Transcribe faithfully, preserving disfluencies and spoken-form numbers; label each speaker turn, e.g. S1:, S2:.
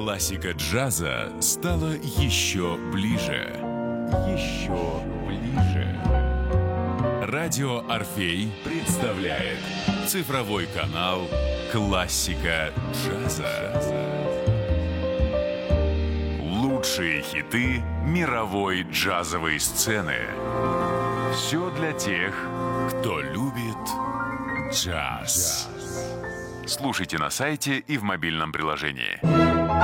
S1: Классика джаза стала еще ближе. Еще ближе. Радио «Орфей» представляет цифровой канал «Классика джаза». Лучшие хиты мировой джазовой сцены. Все для тех, кто любит джаз. Слушайте на сайте и в мобильном приложении.